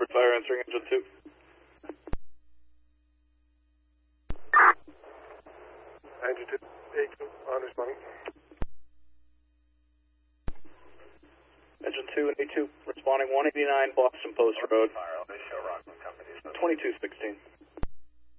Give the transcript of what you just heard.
Hartford Fire answering engine 2. Engine 2, A2, on responding. Engine 2 and A2, responding 189 Boston Post Road, 2216.